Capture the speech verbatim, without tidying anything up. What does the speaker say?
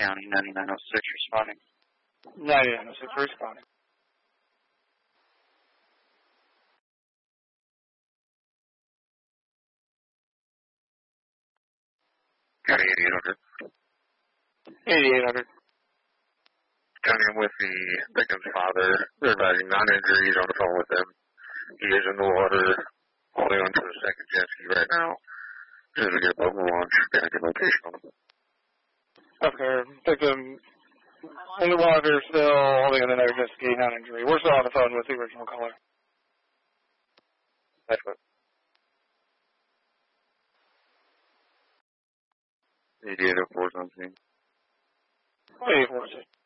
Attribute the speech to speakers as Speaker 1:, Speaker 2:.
Speaker 1: County, ninety-nine oh six responding.
Speaker 2: ninety-nine oh six responding.
Speaker 3: County eighty-eight hundred.
Speaker 2: eighty-eight hundred.
Speaker 3: County, I'm with the victim's father. They're advising non-injuries on the phone with him. He is in the water, holding on to a second jet ski right now. As soon as we get above the launch, get a good location on him.
Speaker 2: Okay, victim in the water still holding on another jet ski, non-injury. We're still on the phone with the original caller.
Speaker 3: That's what. eighty-eight oh four is on scene.
Speaker 2: eighty-four.